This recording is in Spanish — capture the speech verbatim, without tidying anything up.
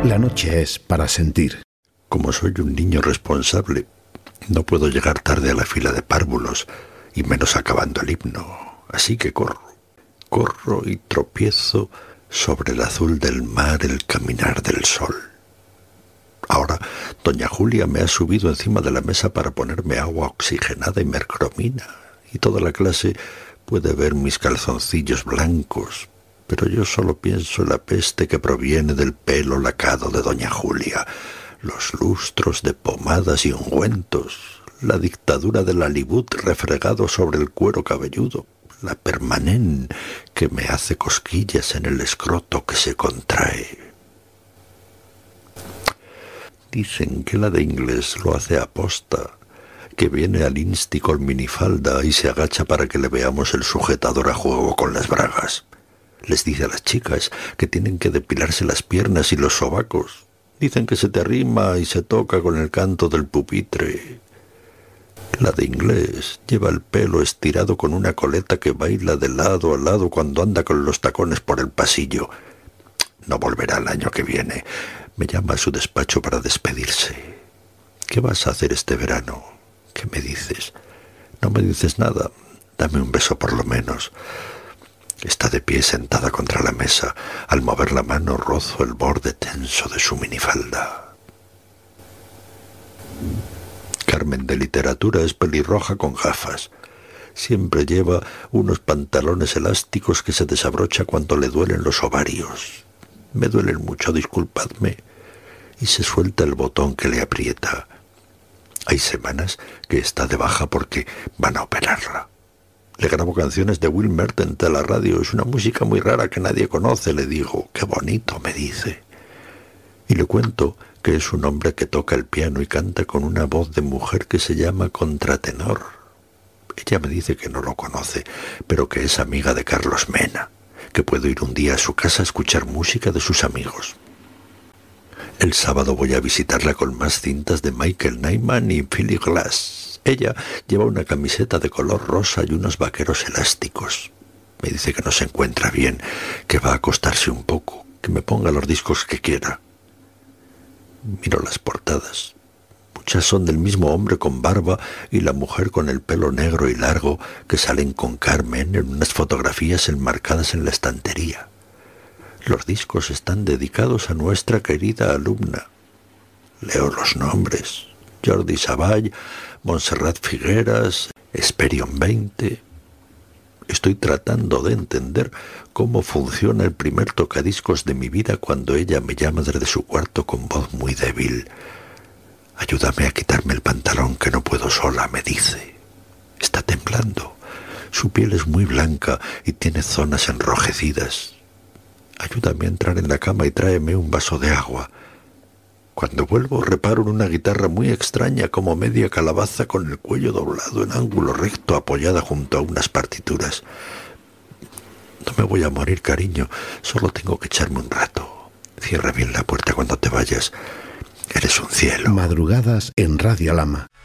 La noche es para sentir. Como soy un niño responsable, no puedo llegar tarde a la fila de párvulos, y menos acabando el himno. Así que corro, corro y tropiezo sobre el azul del mar, el caminar del sol. Ahora, doña Julia me ha subido encima de la mesa para ponerme agua oxigenada y mercromina, y toda la clase puede ver mis calzoncillos blancos, pero yo solo pienso en la peste que proviene del pelo lacado de doña Julia, los lustros de pomadas y ungüentos, la dictadura del alibut refregado sobre el cuero cabelludo, la permanén que me hace cosquillas en el escroto que se contrae. Dicen que la de inglés lo hace aposta, que viene al insti con minifalda y se agacha para que le veamos el sujetador a juego con las bragas. Les dice a las chicas que tienen que depilarse las piernas y los sobacos. Dicen que se te arrima y se toca con el canto del pupitre. La de inglés lleva el pelo estirado con una coleta que baila de lado a lado cuando anda con los tacones por el pasillo. No volverá el año que viene. Me llama a su despacho para despedirse. ¿Qué vas a hacer este verano? ¿Qué me dices? No me dices nada. Dame un beso por lo menos. Está de pie sentada contra la mesa. Al mover la mano rozo el borde tenso de su minifalda. Carmen de literatura es pelirroja con gafas. Siempre lleva unos pantalones elásticos que se desabrocha cuando le duelen los ovarios. Me duelen mucho, disculpadme. Y se suelta el botón que le aprieta. Hay semanas que está de baja porque van a operarla. Le grabo canciones de Will Mertent a la radio. Es una música muy rara que nadie conoce, le digo. Qué bonito, me dice. Y le cuento que es un hombre que toca el piano y canta con una voz de mujer que se llama contratenor. Ella me dice que no lo conoce, pero que es amiga de Carlos Mena, que puedo ir un día a su casa a escuchar música de sus amigos. El sábado voy a visitarla con más cintas de Michael Nyman y Philip Glass. Ella lleva una camiseta de color rosa y unos vaqueros elásticos. Me dice que no se encuentra bien, que va a acostarse un poco, que me ponga los discos que quiera. Miro las portadas. Muchas son del mismo hombre con barba y la mujer con el pelo negro y largo que salen con Carmen en unas fotografías enmarcadas en la estantería. Los discos están dedicados a nuestra querida alumna. Leo los nombres. Jordi Savall, Montserrat Figueras, Esperion veinte. Estoy tratando de entender cómo funciona el primer tocadiscos de mi vida cuando ella me llama desde su cuarto con voz muy débil. Ayúdame a quitarme el pantalón que no puedo sola, me dice. Está temblando. Su piel es muy blanca y tiene zonas enrojecidas. Ayúdame a entrar en la cama y tráeme un vaso de agua. Cuando vuelvo reparo en una guitarra muy extraña como media calabaza con el cuello doblado en ángulo recto apoyada junto a unas partituras. No me voy a morir, cariño, solo tengo que echarme un rato. Cierra bien la puerta cuando te vayas. Eres un cielo. Madrugadas en Radio Lama.